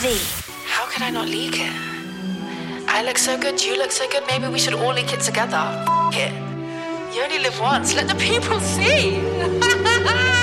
TV. How could I not leak it? I look so good, you look so good, maybe we should all leak it together. F*** it. You only live once, let the people see.